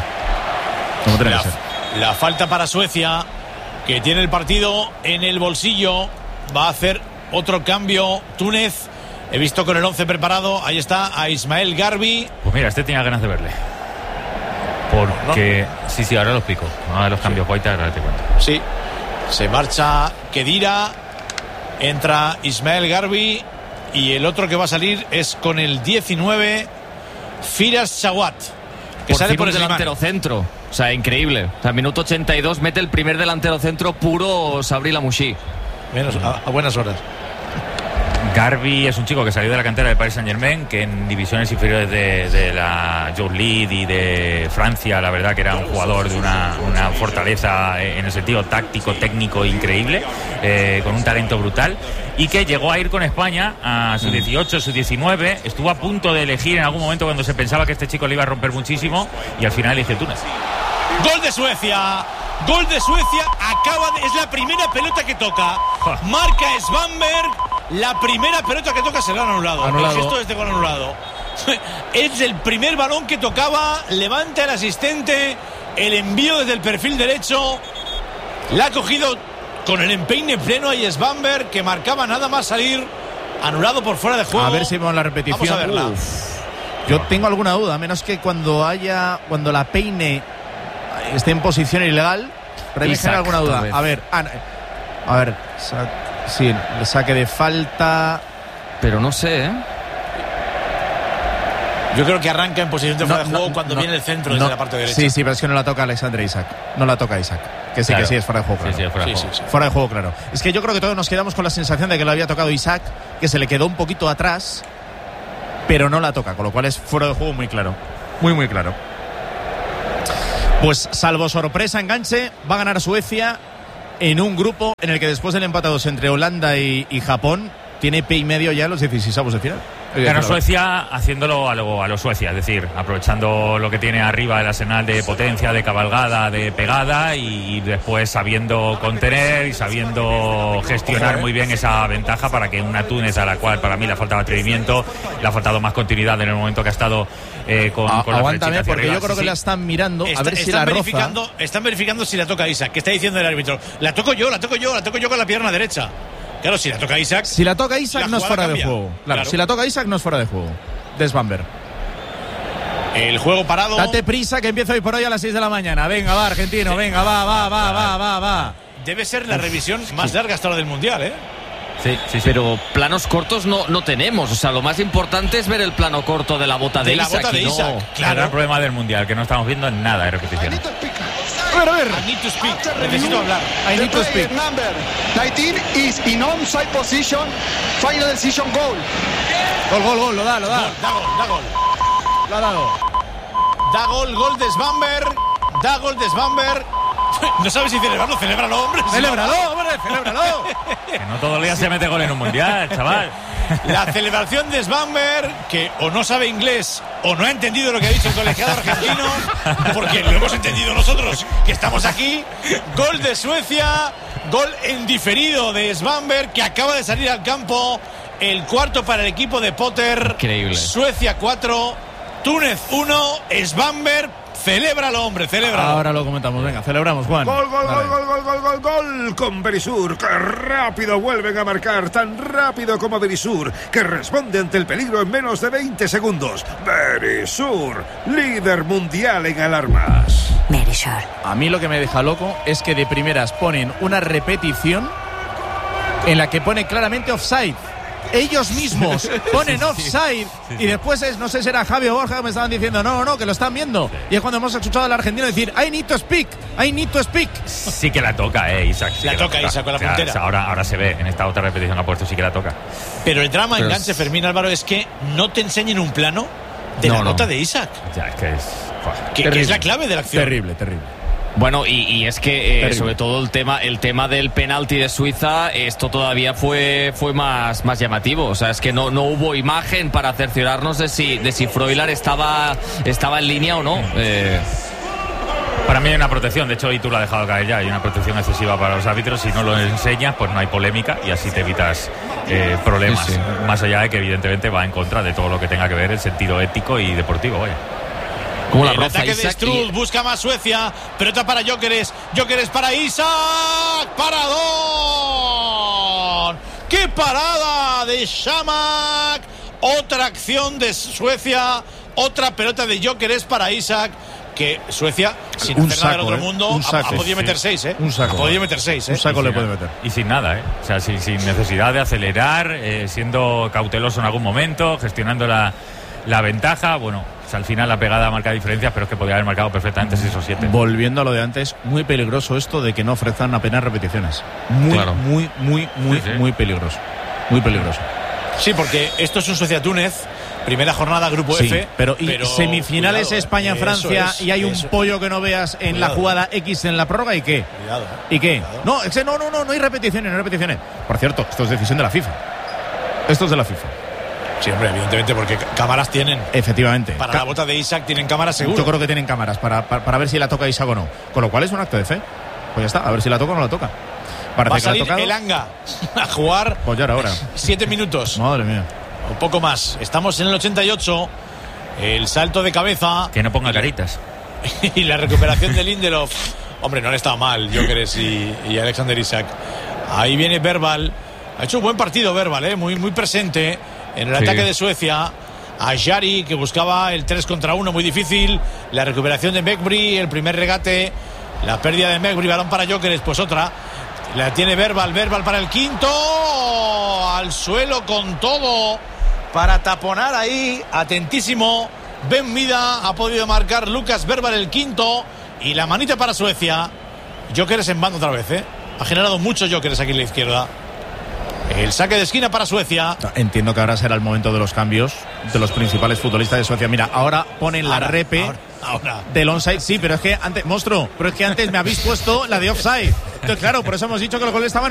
La falta para Suecia, que tiene el partido en el bolsillo. Va a hacer otro cambio Túnez. He visto con el 11 preparado. Ahí está a Ismael Garbi. Pues mira, tenía ganas de verle. Porque sí, ahora lo explico. Ahora los cambios, Guaita, ahora te cuento. Sí, se marcha Kedira, entra Ismael Garbi y el otro que va a salir es con el 19, Firas Shawat, que sale por el delantero centro. O sea, increíble. O sea, minuto 82 mete el primer delantero centro puro Sabri Lamouchi. A buenas horas. Garbi es un chico que salió de la cantera de Paris Saint-Germain, que en divisiones inferiores de la Youth League y de Francia, la verdad que era un jugador de una fortaleza en el sentido táctico, técnico increíble, con un talento brutal, y que llegó a ir con España a su 18, su 19, estuvo a punto de elegir en algún momento cuando se pensaba que este chico le iba a romper muchísimo, y al final eligió Túnez. Gol de Suecia. Gol de Suecia, es la primera pelota que toca. Marca Svanberg, la primera pelota que toca se lo han anulado. El gesto es de gol anulado. Es el primer balón que tocaba, levanta el asistente, el envío desde el perfil derecho. La ha cogido con el empeine pleno ahí Svanberg, que marcaba nada más salir. Anulado por fuera de juego. A ver si vemos la repetición. Vamos a verla. Yo tengo alguna duda, menos que cuando la peine esté en posición ilegal, pero me genera alguna duda. A ver, sí, el saque de falta, pero no sé, Yo creo que arranca en posición de fuera de juego cuando viene el centro desde la parte derecha. Sí, pero es que no la toca Alexandre Isak. No la toca Isak. Que sí, claro. Que sí, es fuera de juego, claro. Sí. Fuera de juego, claro. Es que yo creo que todos nos quedamos con la sensación de que lo había tocado Isak, que se le quedó un poquito atrás, pero no la toca, con lo cual es fuera de juego muy claro. Muy claro. Pues salvo sorpresa, enganche, va a ganar Suecia en un grupo en el que después del empate a 2 entre Holanda y Japón, tiene pie y medio ya en los 16avos de final. Ganó Suecia haciéndolo a lo Suecia, es decir, aprovechando lo que tiene arriba el arsenal de potencia, de cabalgada, de pegada, y después sabiendo contener y sabiendo gestionar muy bien esa ventaja para que una Túnez, a la cual para mí le ha faltado atrevimiento, le ha faltado más continuidad en el momento que ha estado con aguántame, porque yo creo que la están mirando a ver si la roza. Están verificando si la toca Isak. ¿Qué está diciendo el árbitro? La toco yo con la pierna derecha. Claro, si la toca Isak. Si la toca Isak no es fuera de juego. Claro, si la toca Isak no es fuera de juego. De Svanberg. El juego parado. Date prisa que empieza hoy por hoy a las 6 de la mañana. Venga, va, argentino, sí. Venga, va. Debe ser la revisión más larga hasta ahora del Mundial, ¿eh? Sí. Pero planos cortos no tenemos. O sea, lo más importante es ver el plano corto de la bota de Isak. Claro. El gran problema del Mundial, que no estamos viendo nada de repeticiones. A ver. I need to speak. Necesito hablar. I need to speak. Number 19 is in onside position. Final decision goal. Gol, lo da. Da gol. Lo ha dado. Da gol de Svanberg. No sabes si celebrarlo, celébralo, hombre. ¡Celébralo, hombre! ¡Celébralo! Que no todos los días se mete gol en un mundial, chaval. La celebración de Svanberg, que o no sabe inglés o no ha entendido lo que ha dicho el colegiado argentino, porque lo hemos entendido nosotros, que estamos aquí. Gol de Suecia, gol en diferido de Svanberg, que acaba de salir al campo. El cuarto para el equipo de Potter. Increíble. Suecia 4, Túnez 1, Svanberg. Celébralo, hombre, celébralo. Ahora lo comentamos, venga, celebramos, Juan. Gol, gol, gol, gol, gol, gol, gol, gol con Berisur. ¡Qué rápido vuelven a marcar! Tan rápido como Berisur, que responde ante el peligro en menos de 20 segundos. Berisur, líder mundial en alarmas. Berisur. A mí lo que me deja loco es que de primeras ponen una repetición en la que pone claramente offside. Ellos mismos ponen offside y después no sé si era Javi o Borja que me estaban diciendo no, que lo están viendo. Y es cuando hemos escuchado al argentino decir I need to speak. Sí que la toca, Isaac. Sí la toca Isaac con la puntera. Ahora se ve, en esta otra repetición ha puesto, sí que la toca. Pero el drama enganche, Fermín Álvaro, es que no te enseñen un plano de la nota de Isaac. Ya, es que es... Que es la clave de la acción. Terrible. Bueno, y es que sobre todo el tema del penalti de Suiza, esto todavía fue más llamativo. O sea, es que no hubo imagen para cerciorarnos de si Freuler estaba en línea o no. Para mí hay una protección, de hecho hoy tú lo has dejado caer ya, hay una protección excesiva para los árbitros. Si no lo enseñas, pues no hay polémica y así te evitas problemas. Sí. Más allá de que evidentemente va en contra de todo lo que tenga que ver el sentido ético y deportivo, vaya. Como la el ataque de Struth, busca más Suecia, pelota para Gyökeres para Isak, paradón. ¡Qué parada de Shamak! Otra acción de Suecia, otra pelota de Gyökeres para Isak, que Suecia, sin hacer nada del otro mundo, ha podido meter 6, Un saco. Ha podido meter 6, Un saco le puede meter. Y sin nada, O sea, sin necesidad de acelerar, siendo cauteloso en algún momento, gestionando la ventaja, bueno... O sea, al final la pegada marca diferencias, pero es que podría haber marcado perfectamente 6 o 7. Volviendo a lo de antes, muy peligroso esto de que no ofrezcan apenas repeticiones. Muy peligroso. Muy peligroso. Sí, porque esto es un Suecia-Túnez, primera jornada, grupo F. Pero semifinales España-Francia y hay un pollo que no veas en la jugada X en la prórroga, ¿y qué? Cuidado. ¿Y qué? No, es que no hay repeticiones. Por cierto, esto es decisión de la FIFA. Esto es de la FIFA. Sí, hombre, evidentemente, porque cámaras tienen. Efectivamente. Para la bota de Isak tienen cámaras seguro. Yo creo que tienen cámaras para ver si la toca Isak o no. Con lo cual es un acto de fe. Pues ya está, a ver si la toca o no la toca. Parece va a salir el Anga a jugar. Pues ya era hora. 7 minutos. Madre mía. Un poco más. Estamos en el 88. El salto de cabeza. Que no ponga caritas. Y la recuperación de Lindelof. Hombre, no le estaba mal Gyökeres y Alexander Isak. Ahí viene Verbal. Ha hecho un buen partido Verbal, muy presente en el ataque de Suecia. A Jari, que buscaba el 3 contra 1, muy difícil. La recuperación de Mekbri, el primer regate. La pérdida de Mekbri, balón para Gyökeres, pues otra. La tiene Verbal para el quinto. Al suelo con todo para taponar ahí. Atentísimo. Ben Mida, ha podido marcar Lucas Verbal el quinto. Y la manita para Suecia. Gyökeres en banda otra vez, Ha generado mucho Gyökeres aquí en la izquierda. El saque de esquina para Suecia. Entiendo que ahora será el momento de los cambios de los principales futbolistas de Suecia. Mira, ahora ponen la repe del onside. Sí, pero es que antes, monstruo, pero es que antes me habéis puesto la de offside. Entonces, claro, por eso hemos dicho que los goles estaban